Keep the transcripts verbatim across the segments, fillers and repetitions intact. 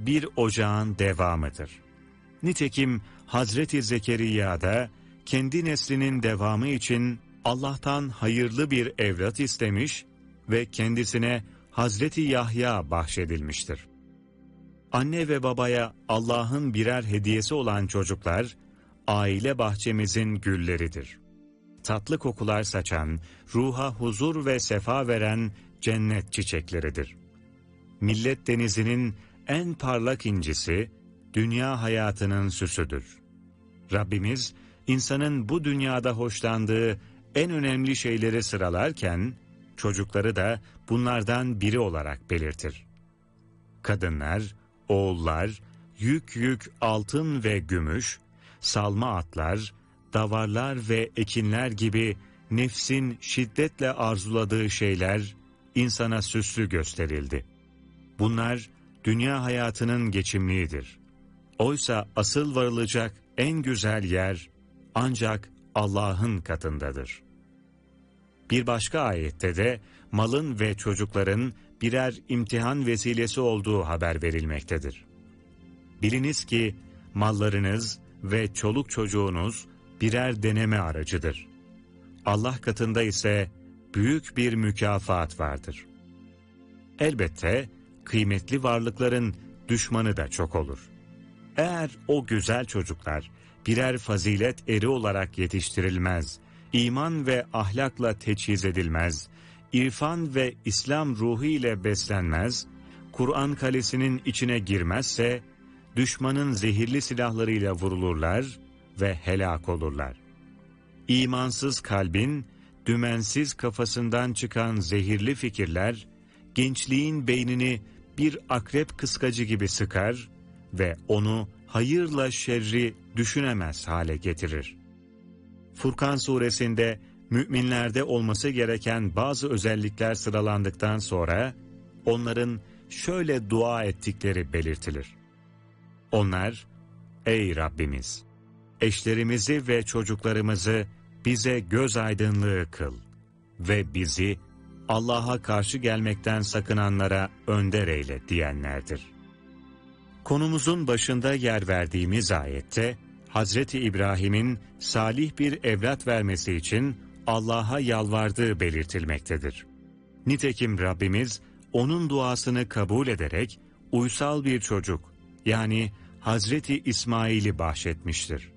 bir ocağın devamıdır. Nitekim Hazreti Zekeriya da kendi neslinin devamı için Allah'tan hayırlı bir evlat istemiş ve kendisine Hazreti Yahya bahşedilmiştir. Anne ve babaya Allah'ın birer hediyesi olan çocuklar, aile bahçemizin gülleridir. Tatlı kokular saçan, ruha huzur ve sefa veren cennet çiçekleridir. Millet denizinin en parlak incisi, dünya hayatının süsüdür. Rabbimiz, insanın bu dünyada hoşlandığı en önemli şeyleri sıralarken, çocukları da bunlardan biri olarak belirtir. Kadınlar, oğullar, yük yük altın ve gümüş, salma atlar, davarlar ve ekinler gibi nefsin şiddetle arzuladığı şeyler insana süslü gösterildi. Bunlar dünya hayatının geçimliğidir. Oysa asıl varılacak en güzel yer ancak Allah'ın katındadır. Bir başka ayette de malın ve çocukların birer imtihan vesilesi olduğu haber verilmektedir. Biliniz ki mallarınız ve çoluk çocuğunuz birer deneme aracıdır. Allah katında ise büyük bir mükafat vardır. Elbette kıymetli varlıkların düşmanı da çok olur. Eğer o güzel çocuklar birer fazilet eri olarak yetiştirilmez, iman ve ahlakla teçhiz edilmez, irfan ve İslam ruhu ile beslenmez, Kur'an kalesinin içine girmezse, düşmanın zehirli silahlarıyla vurulurlar ve helak olurlar. İmansız kalbin, dümensiz kafasından çıkan zehirli fikirler, gençliğin beynini bir akrep kıskacı gibi sıkar ve onu hayırla şerri düşünemez hale getirir. Furkan suresinde müminlerde olması gereken bazı özellikler sıralandıktan sonra onların şöyle dua ettikleri belirtilir. Onlar, ey Rabbimiz! Eşlerimizi ve çocuklarımızı bize göz aydınlığı kıl ve bizi Allah'a karşı gelmekten sakınanlara önder eyle diyenlerdir. Konumuzun başında yer verdiğimiz ayette, Hazreti İbrahim'in salih bir evlat vermesi için Allah'a yalvardığı belirtilmektedir. Nitekim Rabbimiz onun duasını kabul ederek uysal bir çocuk yani Hazreti İsmail'i bahşetmiştir.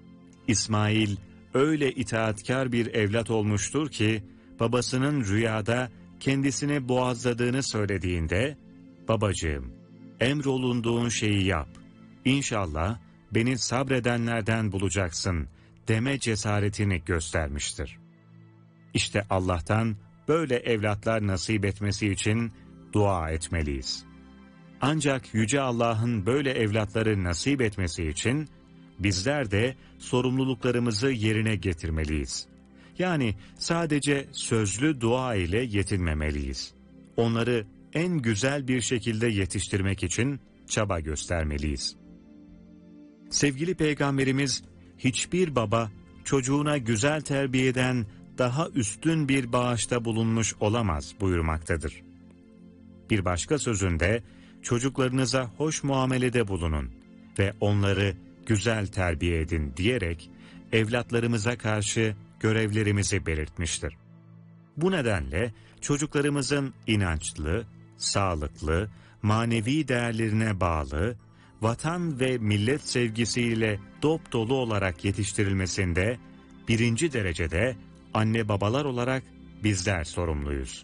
İsmail öyle itaatkar bir evlat olmuştur ki babasının rüyada kendisini boğazladığını söylediğinde babacığım emrolunduğun şeyi yap, İnşallah beni sabredenlerden bulacaksın deme cesaretini göstermiştir. İşte Allah'tan böyle evlatlar nasip etmesi için dua etmeliyiz. Ancak Yüce Allah'ın böyle evlatları nasip etmesi için bizler de sorumluluklarımızı yerine getirmeliyiz. Yani sadece sözlü dua ile yetinmemeliyiz. Onları en güzel bir şekilde yetiştirmek için çaba göstermeliyiz. Sevgili Peygamberimiz, hiçbir baba çocuğuna güzel terbiyeden daha üstün bir bağışta bulunmuş olamaz buyurmaktadır. Bir başka sözünde, çocuklarınıza hoş muamelede bulunun ve onları güzel terbiye edin diyerek evlatlarımıza karşı görevlerimizi belirtmiştir. Bu nedenle çocuklarımızın inançlı, sağlıklı, manevi değerlerine bağlı, vatan ve millet sevgisiyle dop dolu olarak yetiştirilmesinde birinci derecede anne babalar olarak bizler sorumluyuz.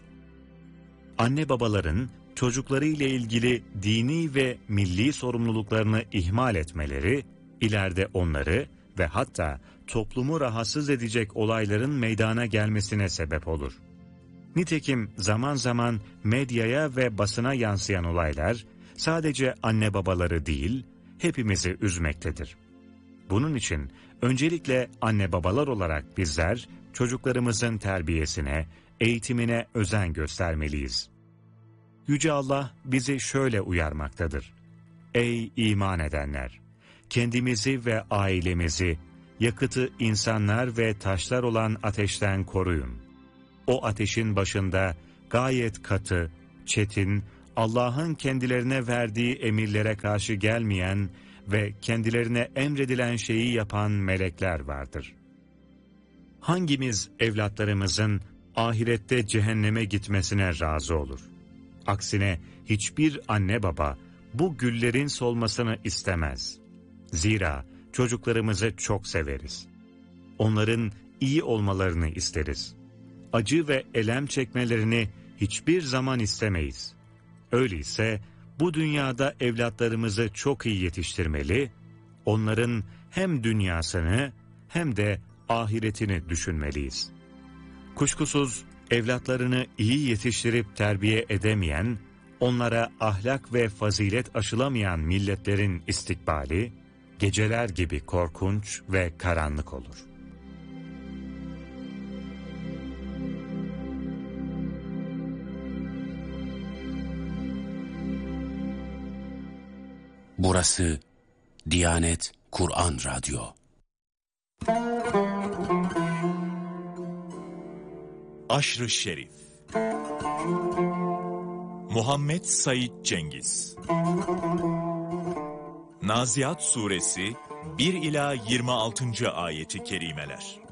Anne babaların çocukları ile ilgili dini ve milli sorumluluklarını ihmal etmeleri, ileride onları ve hatta toplumu rahatsız edecek olayların meydana gelmesine sebep olur. Nitekim zaman zaman medyaya ve basına yansıyan olaylar, sadece anne babaları değil, hepimizi üzmektedir. Bunun için öncelikle anne babalar olarak bizler çocuklarımızın terbiyesine, eğitimine özen göstermeliyiz. Yüce Allah bizi şöyle uyarmaktadır. Ey iman edenler! Kendimizi ve ailemizi, yakıtı insanlar ve taşlar olan ateşten koruyun. O ateşin başında gayet katı, çetin, Allah'ın kendilerine verdiği emirlere karşı gelmeyen ve kendilerine emredilen şeyi yapan melekler vardır. Hangimiz evlatlarımızın ahirette cehenneme gitmesine razı olur? Aksine hiçbir anne baba bu güllerin solmasını istemez. Zira çocuklarımızı çok severiz. Onların iyi olmalarını isteriz. Acı ve elem çekmelerini hiçbir zaman istemeyiz. Öyleyse bu dünyada evlatlarımızı çok iyi yetiştirmeli, onların hem dünyasını hem de ahiretini düşünmeliyiz. Kuşkusuz evlatlarını iyi yetiştirip terbiye edemeyen, onlara ahlak ve fazilet aşılamayan milletlerin istikbali, geceler gibi korkunç ve karanlık olur. Burası Diyanet Kur'an Radyo. Aşr-ı Şerif Muhammed Said Cengiz Naziat Suresi bir ila yirmi altıncı ayeti kerimeler.